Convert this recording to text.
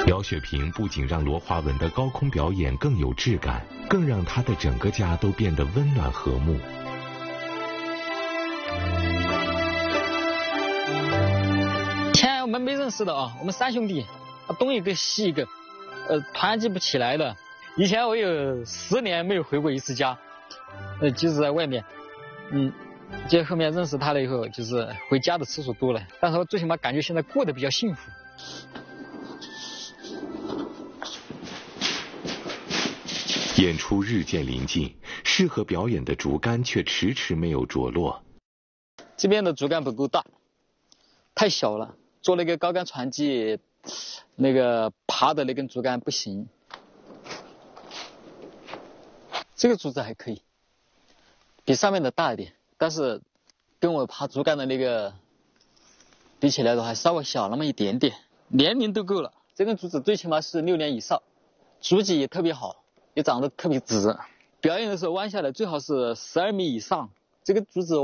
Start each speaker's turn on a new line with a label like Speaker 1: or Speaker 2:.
Speaker 1: 姚雪萍不仅让罗华文的高空表演更有质感，更让她的整个家都变得温暖和睦。
Speaker 2: 以前我们没认识的啊，我们3兄弟，东一个西一个，团结不起来的。以前我有10年没有回过一次家，即使在外面，就后面认识他了以后，就是回家的次数多了。但是我最起码感觉现在过得比较幸福。
Speaker 1: 演出日渐临近，适合表演的竹竿却迟迟没有着落。
Speaker 2: 这边的竹竿不够大，太小了，做那个高杆船机，那个爬的那根竹竿不行。这个竹子还可以，比上面的大一点，但是跟我爬竹竿的那个比起来的话，稍微小那么一点点。年龄都够了，这根竹子最起码是6年以上，竹脊也特别好，也长得特别直。表演的时候弯下来最好是12米以上，这个竹子